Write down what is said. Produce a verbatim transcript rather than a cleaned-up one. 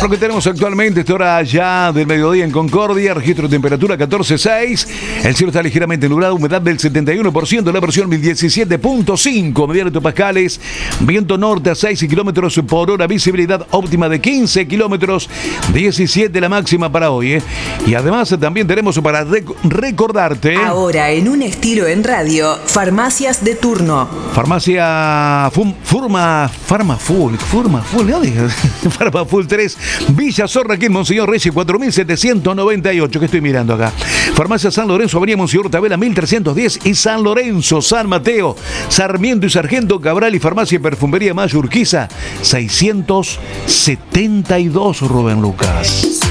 Lo que tenemos actualmente, esta hora ya del mediodía en Concordia, registro de temperatura catorce punto seis, el cielo está ligeramente nublado, humedad del setenta y uno por ciento, la presión mil diecisiete punto cinco, mediano hectopascales, viento norte a seis kilómetros por hora, visibilidad óptima de quince kilómetros, diecisiete la máxima para hoy, ¿eh? Y además también tenemos para rec- recordarte... Ahora en un estilo en radio, farmacias de turno. Farmacia Fum, Furma, Farmafull, Furmafull, ¿no? Farmafull tres, Villa Zorra, aquí en Monseñor Reyes, cuatro mil setecientos noventa y ocho, que estoy mirando acá. Farmacia San Lorenzo, Avenida Monseñor Tabela, mil trescientos diez, y San Lorenzo, San Mateo, Sarmiento y Sargento Cabral, y Farmacia y Perfumería Mayo Urquiza, seiscientos setenta y dos, Rubén Lucas.